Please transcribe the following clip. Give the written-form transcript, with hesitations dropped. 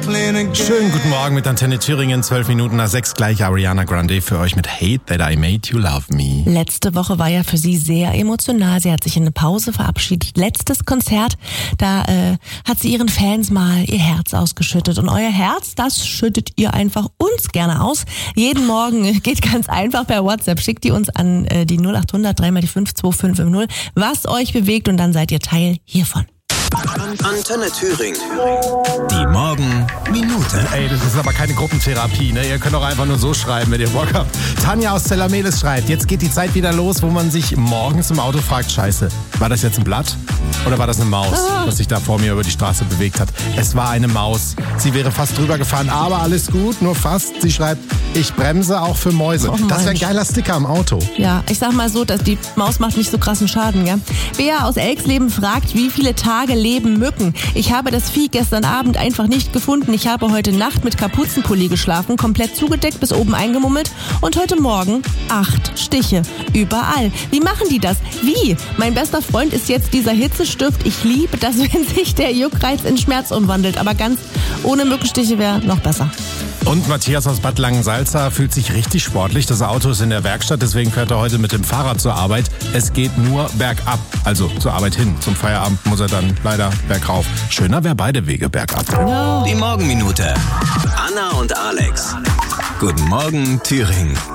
Schönen guten Morgen mit Antenne Thüringen, 12 Minuten nach 6 gleich Ariana Grande für euch mit Hate That I Made You Love Me. Letzte Woche war ja für sie sehr emotional. Sie hat sich in eine Pause verabschiedet. Letztes Konzert, da hat sie ihren Fans mal ihr Herz ausgeschüttet. Und euer Herz, das schüttet ihr einfach uns gerne aus. Jeden Morgen geht ganz einfach per WhatsApp. Schickt die uns an die 0800 3 mal die 5 2550, was euch bewegt, und dann seid ihr Teil hiervon. Antenne Thüringen. Die Morgenminute. Ey, das ist aber keine Gruppentherapie, ne? Ihr könnt auch einfach nur so schreiben, wenn ihr Bock habt. Tanja aus Zellamelis schreibt, jetzt geht die Zeit wieder los, wo man sich morgens im Auto fragt, scheiße, war das jetzt ein Blatt oder war das eine Maus, was sich da vor mir über die Straße bewegt hat? Es war eine Maus. Sie wäre fast drüber gefahren, aber alles gut, nur fast. Sie schreibt, ich bremse auch für Mäuse. Das wäre ein geiler Sticker am Auto. Ja, ich sag mal so, dass die Maus macht nicht so krassen Schaden, ja. Bea aus Elksleben fragt, wie viele Tage leben Mücken? Ich habe das Vieh gestern Abend einfach nicht gefunden. Ich habe heute Nacht mit Kapuzenpulli geschlafen, komplett zugedeckt, bis oben eingemummelt, und heute Morgen 8 Stiche. Überall. Wie machen die das? Wie? Mein bester Freund ist jetzt dieser Hitzestift. Ich liebe das, wenn sich der Juckreiz in Schmerz umwandelt. Aber ganz ohne Mückenstiche wäre noch besser. Und Matthias aus Bad Langensalza fühlt sich richtig sportlich. Das Auto ist in der Werkstatt, deswegen fährt er heute mit dem Fahrrad zur Arbeit. Es geht nur bergab, also zur Arbeit hin. Zum Feierabend muss er dann leider bergauf. Schöner wäre beide Wege bergab. Die Morgenminute. Anna und Alex. Guten Morgen, Thüringen.